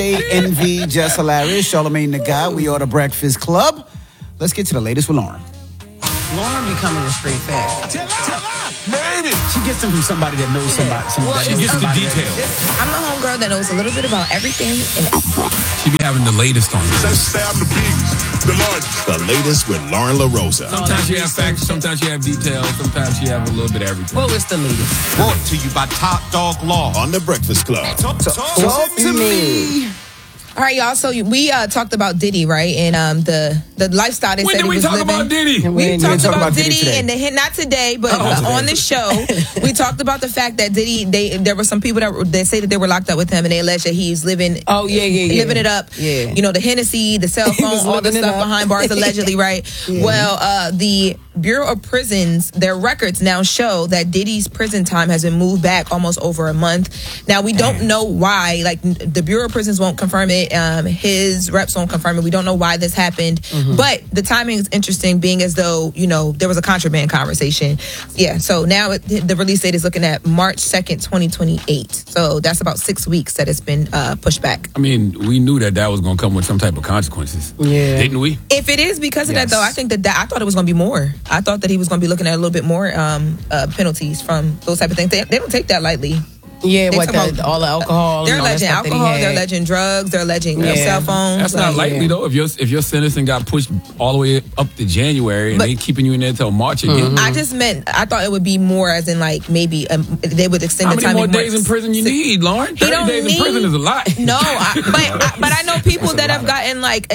Envy, Just Hilarious, Charlamagne the God. We are the Breakfast Club. Let's get to the latest with Lauren. Lauren becoming a straight fact. Tell her, made it. She gets them from somebody that knows somebody. She gets the details. I'm a homegirl that knows a little bit about everything. She be having the latest on it. Let's stab the biggest, the largest. The latest with Lauren LaRosa. Sometimes you have facts, sometimes you have details, sometimes you have a little bit of everything. What was the latest? Brought to you by Top Dog Law on the Breakfast Club. Talk to me. All right, y'all. So we talked about Diddy, right? And the lifestyle they When said did he we was talk living. about Diddy? We talked talk about about Diddy Diddy today. and not today, but on the show, we talked about the fact that Diddy. There were some people that say that they were locked up with him, and they alleged that he's living. Oh yeah. Living it up. Yeah. You know, the Hennessy, the cell phone, all the living it stuff up. behind bars, allegedly, right? Yeah. Well, the Bureau of Prisons, their records now show that Diddy's prison time has been moved back almost over a month. Now we don't know why. Like the Bureau of Prisons won't confirm it. His reps won't confirm it. We don't know why this happened. But the timing is interesting, being as though, you know, there was a contraband conversation. Yeah. So now the release date is looking at March 2nd, 2028. So that's about 6 weeks that it's been pushed back. I mean, we knew that was going to come with some type of consequences. Yeah. Didn't we? If it is because of that, Yes. though, I think that I thought it was going to be more. I thought that he was going to be looking at a little bit more penalties from those type of things. They don't take that lightly. Yeah, They what talk about- all the alcohol. They're and all that alleging stuff that he alcohol. had. They're alleging drugs. They're alleging Yeah. cell phones. That's not like- likely, though. If your sentencing got pushed all the way up to January and But- they keeping you in there till March again. I just meant I thought it would be more, as in like maybe they would extend How the many time. more even days in prison you need, Lauren? 30 don't days in need- prison is a lot. No, but I know people that have gotten like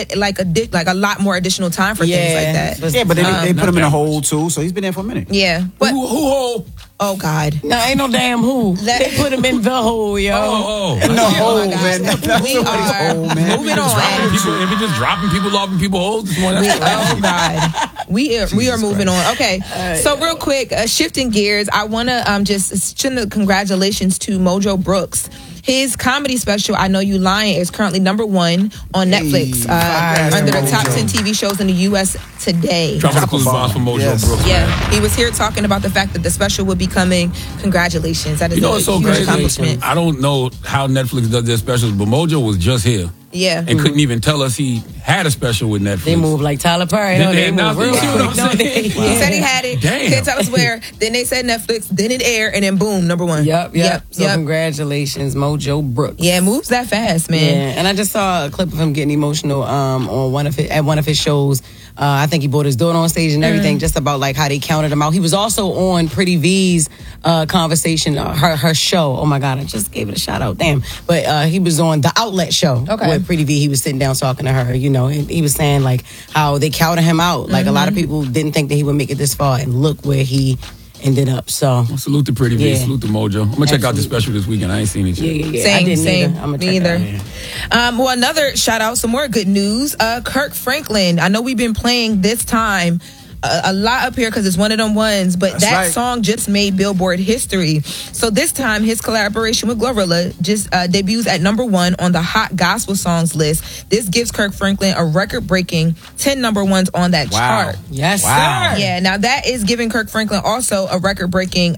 a lot more additional time for things like that. Yeah, but they put him in a that hole too, so he's been there for a minute. Yeah, but Who hold? oh god, No, ain't no damn who. They put him in the hole, yo. Oh. In the hole, my God. man. We are moving on. If you just dropping people off and people hold this morning, Oh God, we are moving on. Okay, so real quick, shifting gears, I want to just send the congratulations to Mojo Brooks. His comedy special, I Know You Lying, is currently #1 on Netflix under the top 10 TV shows in the U.S. today. dropping the clues bombs from Mojo Yes. Brooks. Yeah, he was here talking about the fact that the special will be coming. Congratulations. That is You know a what's so huge crazy? accomplishment. I don't know how Netflix does their specials, but Mojo was just here Yeah. and couldn't even tell us he had a special with Netflix. They move like Tyler Perry. Did No, they they move announce it? real You see what quick. I'm No, saying? they- He said he had it. Damn. Can't tell us where. Then they said Netflix. Then it aired, and then boom, #1. Yep. So congratulations, Mojo Brooks. Yeah, it moves that fast, man. Yeah, and I just saw a clip of him getting emotional on one of his shows. I think he brought his daughter on stage and everything, just about like how they counted him out. He was also on Pretty V's conversation, her show. Oh my God, I just gave it a shout out. Damn, but he was on the Outlet show with Pretty V. He was sitting down talking to her, you know, and he was saying like how they counted him out. Like a lot of people didn't think that he would make it this far, and look where he ended up. So Salute to Pretty V, Yeah. salute to Mojo. I'm gonna check out the special this weekend. I ain't seen it yet. yeah. I Same, didn't same. either. I'm gonna Me check either. it out. Well, another shout out, some more good news. Kirk Franklin. I know we've been playing this time a lot up here because it's one of them ones, but That's that right. song just made Billboard history. So this time, his collaboration with Glorilla just debuts at #1 on the Hot Gospel Songs list. This gives Kirk Franklin a record-breaking 10 #1s on that chart. Yes, Wow. sir. Yeah, now that is giving Kirk Franklin also a record-breaking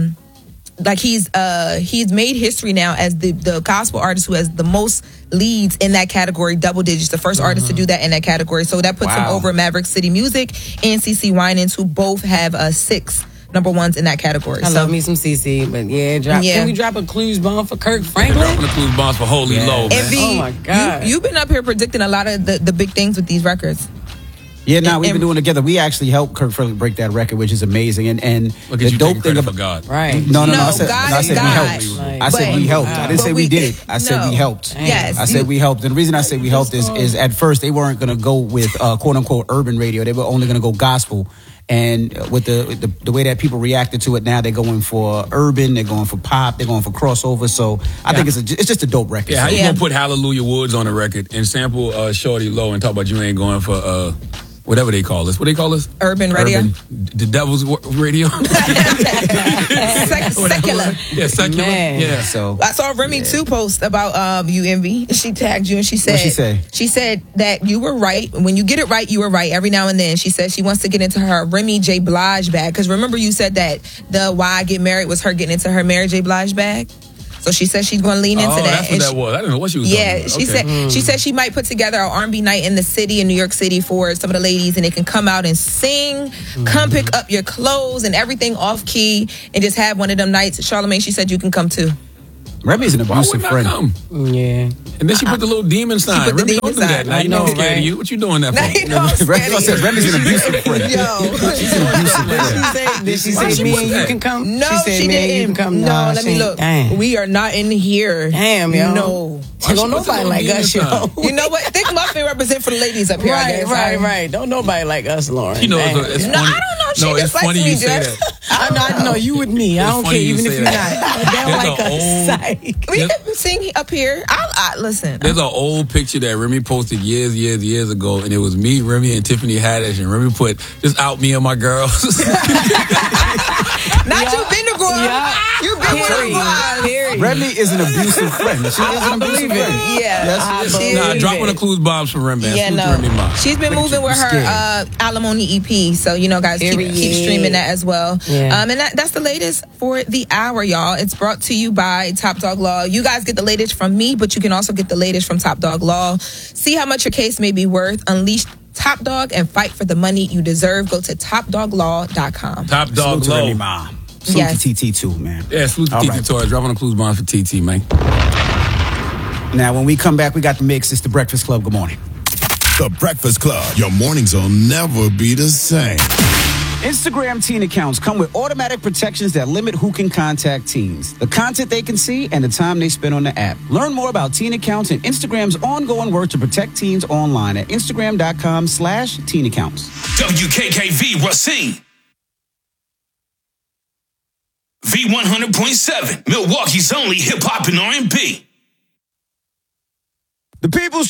like he's made history now as the gospel artist who has the most leads in that category, double digits, the first artist to do that in that category. So that puts him Wow. over Maverick City Music and CeCe Winans, who both have 6 #1s in that category. I So love me some CC, but yeah. Can we drop a clues bomb for Kirk Dropping Franklin? the clues bombs for Holy Low, man. Envy, Oh, my God. you've been up here predicting a lot of the big things with these records. Yeah, now we've been And- doing it together. We actually helped Kirk Franklin break that record, which is amazing. And Look the at you dope taking thing credit for about God. Right. No, No, I said, God I is said we God. helped. I said we But- helped. I didn't say but we we- did it. I said no. we helped. Yes. I said we helped. And the reason I say we helped is at first they weren't going to go with quote unquote urban radio. They were only going to go gospel. And with the way that people reacted to it now, they're going for urban, they're going for pop, they're going for crossover. So I think it's just a dope record. Yeah, how So- you gonna put Hallelujah Woods on a record and sample Shorty Low and talk about you ain't going for whatever they call this? What do they call this? Urban radio? The Devil's Radio. Secular. Yeah, secular. Man. Yeah. So I saw Remy too post about you, Envy. She tagged you and she said, What'd she say? She said that you were right. When you get it right, you were right every now and then. She said she wants to get into her Remy J. Blige bag. Because remember you said that the Why I Get Married was her getting into her Mary J. Blige bag? So she said she's going to lean into that. That's what that was. I didn't know what she was talking about. She said she might put together an R&B night in the city, in New York City, for some of the ladies, and they can come out and sing, come pick up your clothes and everything off key, and just have one of them nights. Charlamagne, she said you can come too. Remy's an abusive friend. Yeah. And then she put the little demon sign. put the Remy, demon don't do that. sign. Now you know I'm scared of you. What you doing that for? Remy's an abusive friend. She's an abusive friend. Did she say me and you can come? No, she didn't. You can come. No, let me look. Damn. We are not in here. Damn, yo. No. Don't nobody like us, yo. You know what? Thick Muffin represent for the ladies up here, I guess. Right. Don't nobody like us, Lauren. You know, it's funny. No, I don't know. She it's just likes funny me, you say Jess. that. I know you with me. I don't care, even if you're not. They don't like us. Psych. We can sing up here. I listen. There's an old picture that Remy posted years ago, and it was me, Remy, and Tiffany Haddish, and Remy put, just out me and my girls. Not you been the girl. Yeah. You been one of the guys. Remy is an abusive friend. She is an abusive friend. Yeah. Drop one of Clues bombs for Remy. Yeah, Salute to no. Remy Ma. She's been moving with her Alimony EP, so guys keep streaming that as well. Yeah. And that's the latest for the hour, y'all. It's brought to you by Top Dog Law. You guys get the latest from me, but you can also get the latest from Top Dog Law. See how much your case may be worth. Unleash Top Dog and fight for the money you deserve. Go to topdoglaw.com. Top Dog Salute to Low. Remy Ma. Salute to TT too, man. Yeah, salute to All TT right. Toys. Drop on a Clues bomb for TT, man. Now, when we come back, we got the mix. It's the Breakfast Club. Good morning. The Breakfast Club. Your mornings will never be the same. Instagram teen accounts come with automatic protections that limit who can contact teens, the content they can see, and the time they spend on the app. Learn more about teen accounts and Instagram's ongoing work to protect teens online at Instagram.com/teen accounts. WKKV Racine. V100.7, Milwaukee's only hip hop and R&B. The People's